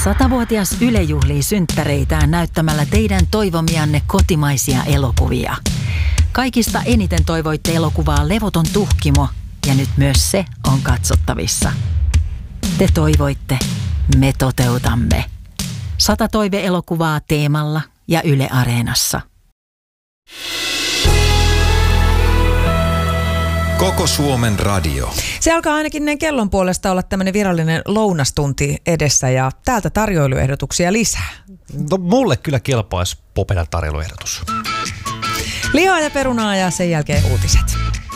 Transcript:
100-vuotias Yle juhlii synttäreitään näyttämällä teidän toivomianne kotimaisia elokuvia. Kaikista eniten toivoitte elokuvaa Levoton tuhkimo, ja nyt myös se on katsottavissa. Te toivoitte, me toteutamme. 100 toive-elokuvaa Teemalla ja Yle Areenassa. Koko Suomen radio. Se alkaa ainakin näin kellon puolesta olla tämmöinen virallinen lounastunti edessä ja täältä tarjoiluehdotuksia lisää. No, mulle kyllä kelpaisi Popedan tarjoiluehdotus. Lihaa ja perunaa ja sen jälkeen uutiset.